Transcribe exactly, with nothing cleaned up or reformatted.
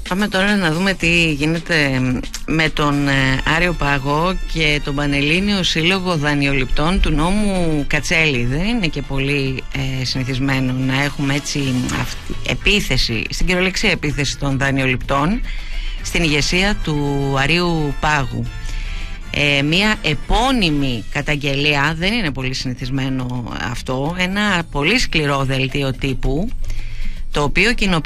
Πάμε τώρα να δούμε τι γίνεται με τον Άριο Πάγο και τον Πανελλήνιο Σύλλογο Δανειοληπτών του νόμου Κατσέλη. Δεν είναι και πολύ ε, συνηθισμένο να έχουμε έτσι αυτή, επίθεση, στην κυριολεξία επίθεση των δανειοληπτών στην ηγεσία του Αρείου Πάγου. Ε, μια επώνυμη καταγγελία, δεν είναι πολύ συνηθισμένο αυτό, ένα πολύ σκληρό δελτίο τύπου, το οποίο κοινοποιεί